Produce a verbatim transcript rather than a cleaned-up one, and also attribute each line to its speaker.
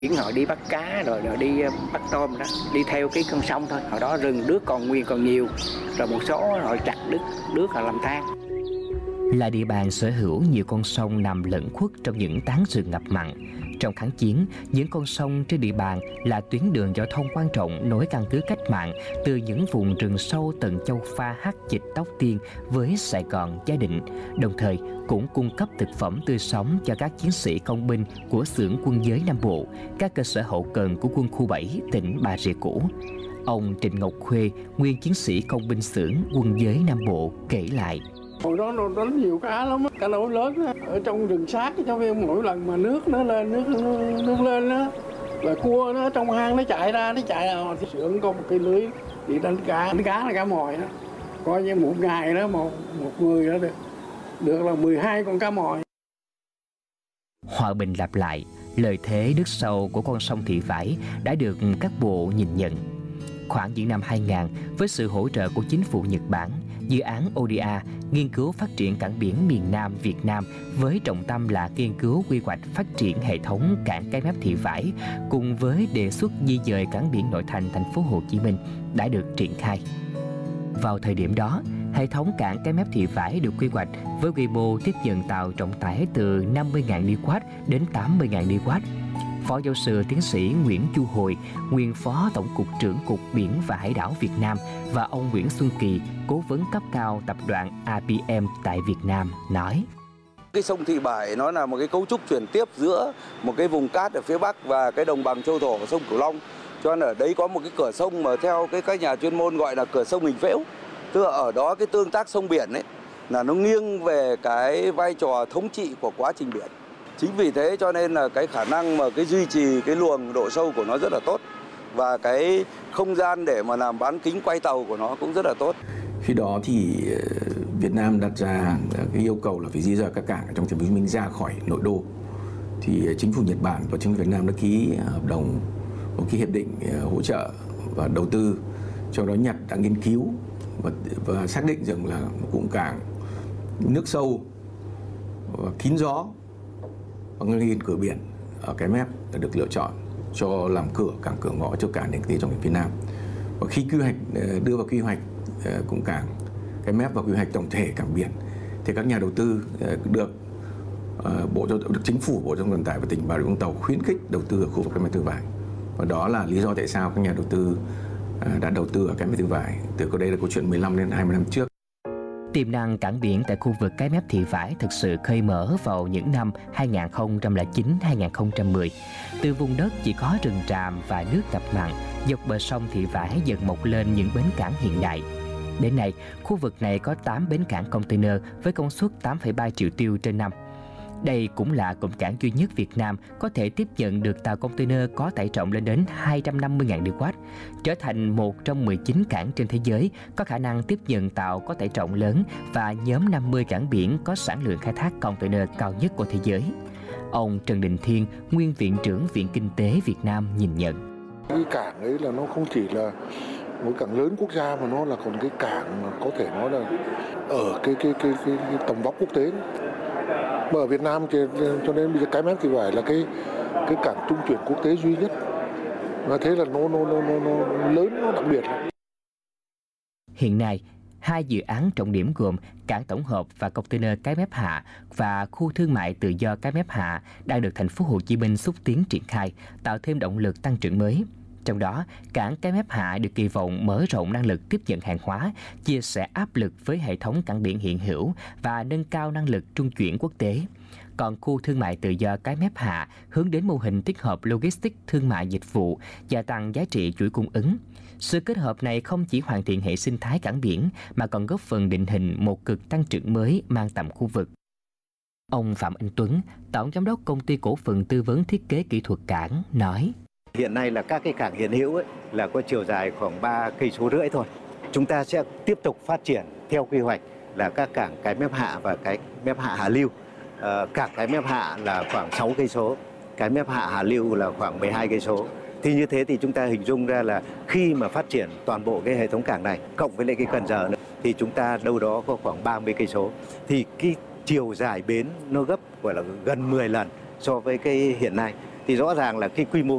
Speaker 1: Biển họ đi bắt cá rồi, rồi đi bắt tôm đó, đi theo cái con sông thôi. Hồi đó rừng nước còn nguyên còn nhiều, rồi một số họ chặt đứt nước họ làm than.
Speaker 2: Là địa bàn sở hữu nhiều con sông nằm lẫn khuất trong những tán rừng ngập mặn. Trong kháng chiến, những con sông trên địa bàn là tuyến đường giao thông quan trọng nối căn cứ cách mạng từ những vùng rừng sâu tận Châu Pha, Hắc Dịch, Tóc Tiên với Sài Gòn, Gia Định, đồng thời cũng cung cấp thực phẩm tươi sống cho các chiến sĩ công binh của xưởng Quân giới Nam Bộ, các cơ sở hậu cần của quân khu bảy tỉnh Bà Rịa cũ. Ông Trịnh Ngọc Khuê, nguyên chiến sĩ công binh xưởng Quân giới Nam Bộ kể lại.
Speaker 3: Hồi đó nó, nó nhiều cá lắm, cá lỗ lớn đó. Ở trong rừng sát cho nên mỗi lần mà nước nó lên, nước nước, nước lên đó, là cua nó trong hang nó chạy ra, nó chạy ra, thì xưởng có một cái lưới để đánh cá, đánh cá là cá mòi đó. Coi như một ngày đó một một người đó được được là mười hai con cá mòi.
Speaker 2: Hòa bình lặp lại, lợi thế nước sâu của con sông Thị Vải đã được các bộ nhìn nhận. Khoảng những năm hai nghìn, với sự hỗ trợ của chính phủ Nhật Bản, dự án o đê a nghiên cứu phát triển cảng biển miền Nam Việt Nam với trọng tâm là nghiên cứu quy hoạch phát triển hệ thống cảng Cái Mép Thị Vải cùng với đề xuất di dời cảng biển nội thành thành phố Hồ Chí Minh đã được triển khai. Vào thời điểm đó, hệ thống cảng Cái Mép Thị Vải được quy hoạch với quy mô tiếp nhận tàu trọng tải từ năm mươi nghìn đi quát đến tám mươi nghìn đi quát. Phó giáo sư tiến sĩ Nguyễn Chu Hồi, nguyên Phó Tổng cục trưởng Cục Biển và Hải đảo Việt Nam và ông Nguyễn Xuân Kỳ, cố vấn cấp cao tập đoàn a pê em tại Việt Nam nói:
Speaker 4: Cái sông Thị Vải nó là một cái cấu trúc chuyển tiếp giữa một cái vùng cát ở phía Bắc và cái đồng bằng châu thổ của sông Cửu Long. Cho nên ở đấy có một cái cửa sông mà theo cái các nhà chuyên môn gọi là cửa sông Hình Phễu. Tức là ở đó cái tương tác sông biển ấy là nó nghiêng về cái vai trò thống trị của quá trình biển. Chính vì thế cho nên là cái khả năng mà cái duy trì cái luồng độ sâu của nó rất là tốt và cái không gian để mà làm bán kính quay tàu của nó cũng rất là tốt.
Speaker 5: Khi đó thì Việt Nam đặt ra cái yêu cầu là phải di rời các cảng trong thành phố Hồ Chí Minh ra khỏi nội đô. Thì chính phủ Nhật Bản và chính phủ Việt Nam đã ký hợp đồng, một cái hiệp định hỗ trợ và đầu tư. Trong đó Nhật đã nghiên cứu và, và xác định rằng là một cụm cảng nước sâu và kín gió và nghiên cửa biển ở Cái Mép đã được lựa chọn cho làm cửa cảng cửa ngõ cho cả nền kinh tế trong phía Nam. Và khi quy hoạch đưa vào quy hoạch cụm cảng Cái Mép và quy hoạch tổng thể cảng biển thì các nhà đầu tư được bộ được chính phủ, Bộ Giao thông Vận tải và tỉnh Bà Rịa Vũng Tàu khuyến khích đầu tư ở khu vực Cái Mép Thị Vải. Và đó là lý do tại sao các nhà đầu tư đã đầu tư ở Cái Mép Thị Vải từ có đây là câu chuyện mười lăm đến hai mươi năm trước.
Speaker 2: Tiềm năng cảng biển tại khu vực Cái Mép Thị Vải thực sự khơi mở vào những năm hai nghìn không trăm lẻ chín đến hai nghìn không trăm mười. Từ vùng đất chỉ có rừng tràm và nước ngập mặn, dọc bờ sông Thị Vải dần mọc lên những bến cảng hiện đại. Đến nay, khu vực này có tám bến cảng container với công suất tám phẩy ba triệu tiêu trên năm. Đây cũng là cụm cảng duy nhất Việt Nam có thể tiếp nhận được tàu container có tải trọng lên đến hai trăm năm mươi nghìn đi quát, trở thành một trong mười chín cảng trên thế giới có khả năng tiếp nhận tàu có tải trọng lớn và nhóm năm mươi cảng biển có sản lượng khai thác container cao nhất của thế giới. Ông Trần Đình Thiên, nguyên Viện trưởng Viện Kinh tế Việt Nam nhìn nhận.
Speaker 6: Cái cảng ấy là nó không chỉ là một cảng lớn quốc gia mà nó là còn cái cảng mà có thể nói là ở cái cái cái cái, cái tầm vóc quốc tế. Mà ở Việt Nam thì cho nên bây giờ Cái Mép Thị Vải là cái cái cảng trung chuyển quốc tế duy nhất. Và thế là nó nó nó nó, nó lớn, nó đặc biệt.
Speaker 2: Hiện nay, hai dự án trọng điểm gồm cảng tổng hợp và container Cái Mép Hạ và khu thương mại tự do Cái Mép Hạ đang được thành phố Hồ Chí Minh xúc tiến triển khai, tạo thêm động lực tăng trưởng mới. Trong đó, cảng Cái Mép Hạ được kỳ vọng mở rộng năng lực tiếp nhận hàng hóa, chia sẻ áp lực với hệ thống cảng biển hiện hữu và nâng cao năng lực trung chuyển quốc tế. Còn khu thương mại tự do Cái Mép Hạ hướng đến mô hình tích hợp logistics thương mại dịch vụ, gia tăng giá trị chuỗi cung ứng. Sự kết hợp này không chỉ hoàn thiện hệ sinh thái cảng biển mà còn góp phần định hình một cực tăng trưởng mới mang tầm khu vực. Ông Phạm Anh Tuấn, Tổng Giám đốc Công ty Cổ phần Tư vấn Thiết kế Kỹ thuật Cảng, nói:
Speaker 7: Hiện nay là các cái cảng hiện hữu ấy, là có chiều dài khoảng ba cây số rưỡi thôi. Chúng ta sẽ tiếp tục phát triển theo quy hoạch là các cảng Cái Mép Hạ và Cái Mép Hạ Hà Lưu. À, cảng Cái Mép Hạ là khoảng sáu cây số, Cái Mép Hạ Hà Lưu là khoảng mười hai cây số. Thì như thế thì chúng ta hình dung ra là khi mà phát triển toàn bộ cái hệ thống cảng này cộng với lại cái Cần Giờ nữa, thì chúng ta đâu đó có khoảng ba mươi cây số. Thì cái chiều dài bến nó gấp gọi là gần mười lần so với cái hiện nay. Thì thì rõ ràng là cái quy mô